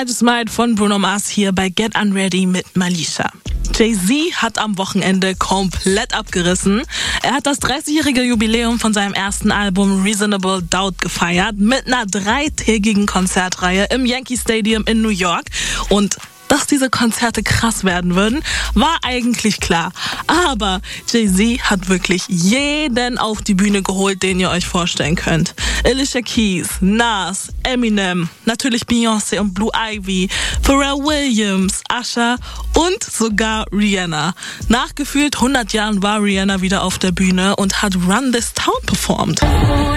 Tonight is Mine von Bruno Mars hier bei Get Unready mit Malisha. Jay-Z hat am Wochenende komplett abgerissen. Er hat das 30-jährige Jubiläum von seinem ersten Album Reasonable Doubt gefeiert mit einer 3-tägigen Konzertreihe im Yankee Stadium in New York. Und dass diese Konzerte krass werden würden, war eigentlich klar. Aber Jay-Z hat wirklich jeden auf die Bühne geholt, den ihr euch vorstellen könnt. Alicia Keys, Nas, Eminem, natürlich Beyoncé und Blue Ivy, Pharrell Williams, Usher und sogar Rihanna. Nach gefühlt 100 Jahren war Rihanna wieder auf der Bühne und hat Run This Town performt.